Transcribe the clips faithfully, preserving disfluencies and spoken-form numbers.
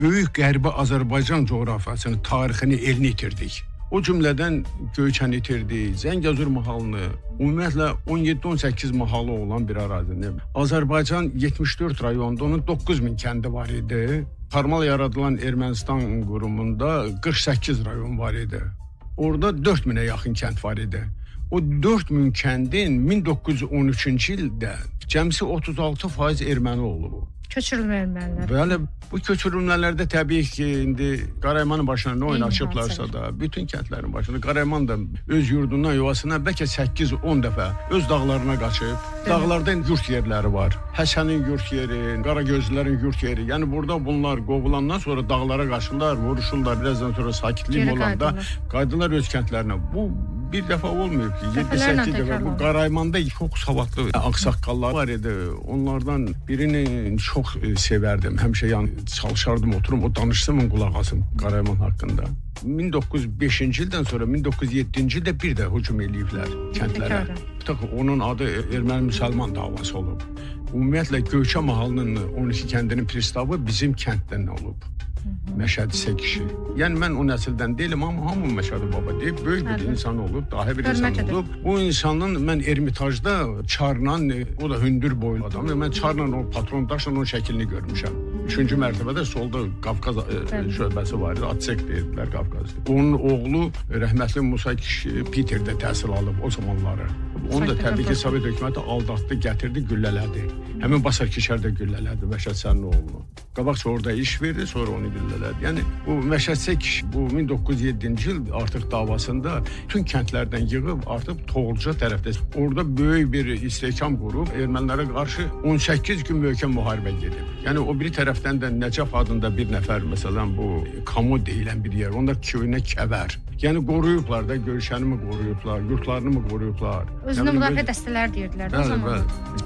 Böyük Qərbi Azərbaycan coğrafiyasını, tarixini, elini itirdik. O cümlədən Göyçəni itirdik, Zəngəzur mahalını, ümumiyyətlə on yeddi on səkkiz mahalı olan bir ərazini. Azərbaycan yetmiş dörd rayonda onun doqquz min kəndi var idi. Formal yaradılan Ermənistan qurumunda qırx səkkiz rayon var idi. Orada dörd minə yaxın kənd var idi. O dörd min kəndin min doqquz yüz on üçüncü ildə cəmsi otuz altı faiz erməni olub. Köçürülmə ermənilər. Bəli, bu köçürülmələrdə təbii ki, indi Qaraymanın başına nə oyun açıblarsa da, bütün kəndlərin başına, Qarayman da öz yurdundan, yuvasına bəlkə səkkiz on dəfə öz dağlarına qaçıb. Dağlarda yurt yerləri var. Həsənin yurt yeri, Qaragözlülərin yurt yeri. Yəni burada bunlar qovulandan sonra dağlara qaçırlar, vuruşurlar, birazdan sonra sakitlik olanda qayıdırlar öz kəndlərinə. Bu bir dəfə olmayıb ki, yeddi səkkiz dəfə. Bu Qaraymanda çox savadlı ağsaqqallar var idi. Onlardan birini çox severdim. Həmişə yan çalışardım, oturum, o danışsın, qulaq asım Qarayman haqqında. min doqquz yüz beşinci ildən sonra min doqquz yüz yeddinci ildə bir də hücum eləyiblər kəndlərə. Onun adı Erməni-Müsəlman davası olub. Ümumiyyətlə Göyçə mahalının on iki kəndinin pristavı bizim kənddən olub. Məşədi Səkişi. Yəni mən o nəsildən deyiləm, amma hamı Məşədi baba deyib, böyük bir insan olub, dahi bir insan olub. O insanın mən Ermitajda Çarla, o da hündür boylu adam, mən Çarla o patron daşla onun şəklini görmüşəm. Üçüncü mərtəbədə solda Qafqaz şöbəsi var idi, Atsek deyirdilər Qafqazda. Onun oğlu rəhmətli Musa kişi Peterdə təhsil alıb o zamanları. Onu da təbii ki, Sovet hökuməti aldatdı, gətirdi, güllələdi. Həmin Basar Keşər də güllələdi Məşəd Sərinin oğlunu. Qabaqca orada iş verdi, sonra onu güllələdi. Yəni bu Məşəd Sək bu min doqquz yüz yeddinci il artıq davasında bütün kəndlərdən yığıb artıq Toğluca tərəfdə orada böyük bir istehkam qurub ermənilərə qarşı on səkkiz gün möhkəm müharibə gedib. Yəni o biri tərəfdən də Nəcəf adında bir nəfər məsələn bu Kamo deyilən bir yer. Onlar köyünə Kəvər. Yəni qoruyublar da, Göyçəni mi qoruyublar, yurtlarını mı qoruyublar? Özünə müdafiə dəstələr deyirdilər o zaman.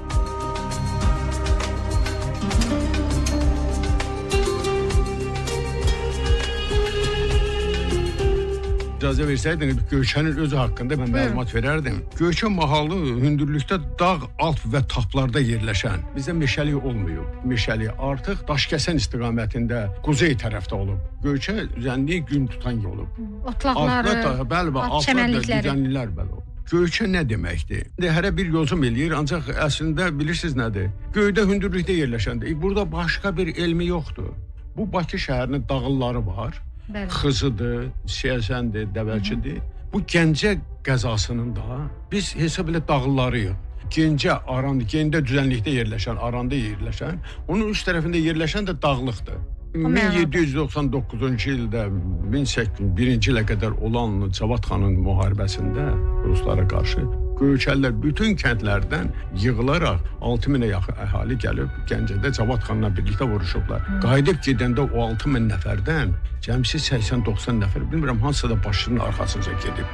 İcazə versəydiniz, Göyçənin özü haqqında mən məlumat verərdim. Göyçə mahalı hündürlükdə dağ, alt və taplarda yerləşən. Bizdə meşəlik olmayıb. Meşəlik artıq Daşkəsən istiqamətində quzey tərəfdə olub. Göyçə üzənliyi gün tutan yer olub. Otlaqları, çəmənliklər bəli olub. Göyçə nə deməkdir? Hərə bir yozum eləyir, ancaq əslində bilirsiniz nədir? Göydə hündürlükdə yerləşəndir. Burada başqa bir elmi yoxdur. Bu Bakı şəhərinin dağılları var. Bəli. Xızıdır, Siyəzəndir, Dəvəçidir. Bu Gəncə qəzasının da biz hesab elə dağıllarıyıq. Gəncə, Aran, Gəncə düzənlikdə yerləşən, Aranda yerləşən, onun üst tərəfində yerləşən də dağlıqdır. min yeddi yüz doxsan doqquzuncu ildə min səkkiz yüz birinci ilə qədər olan Cavad xanın müharibəsində ruslara qarşı Göyçəlilər bütün kəndlərdən yığılaraq altı minə yaxın əhali gəlib Gəncədə Cavad xanla birlikdə vuruşublar. Qayıdıb gedəndə o altı min nəfərdən cəmsi səksən doxsan nəfər, bilmirəm hansısa da başının arxasınca gedib.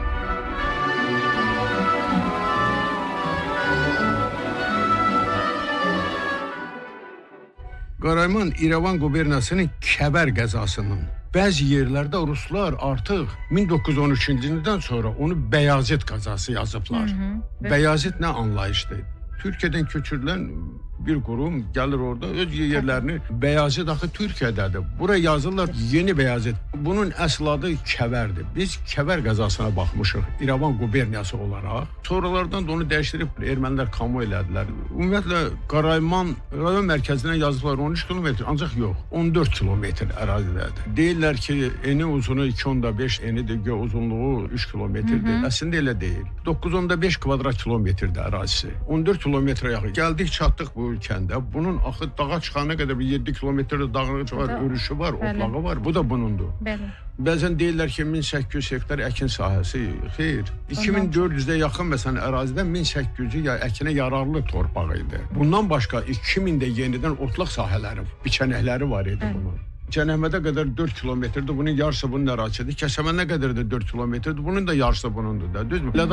Qarayman İrəvan quberniyasının Kəvər qəzasının bəzi yerlərdə ruslar artıq min doqquz yüz on üçüncü ildən sonra onu Bəyazit qəzası yazıblar. Hı -hı. Bəyazit nə anlayışdır? Türkiyədən köçürülən bir qurum gəlir orada öz yerlərini Bəyazit axı Türkiyədədir. Bura yazırlar Yeni Bəyazit. Bunun əsl adı Kəvərdir. Biz Kəvər qəzasına baxmışıq İrəvan quberniyası olaraq. Sonralardan da onu dəyişdirib ermənilər Kamo elədilər. Ümumiyyətlə Qarayman rayon mərkəzinə yazdılar on üç kilometr, ancaq yox, on dörd kilometr ərazidədir. Deyirlər ki, eni uzunu iki onda beş, enidir, uzunluğu üç kilometrdir. Əslində elə deyil. doqquz onda beş kvadrat kilometrdir ərazisi. on dörd kilometrə yaxın. Gəldik, çatdıq bu kəndə. Bunun axı dağa çıxana qədər bir yeddi kilometrdə dağı var, örüşü var, otlağı var. Bu da bunundur. Bəli. Bəzən deyirlər ki, min səkkiz yüz hektar əkin sahəsi. Xeyr, iki min dörd yüzə yaxın məsələn ərazidən min səkkiz yüzü ya əkinə yararlı torpaq idi. Bundan başqa iki mində yenidən otlaq sahələri, biçənəkləri var idi bunun. Cənəmədə qədər dörd kilometrdir, bunun yarısı bunun ərazisidir. Kəsəmənə qədər də dörd kilometrdir, bunun da yarısı bunundur da, düzdür?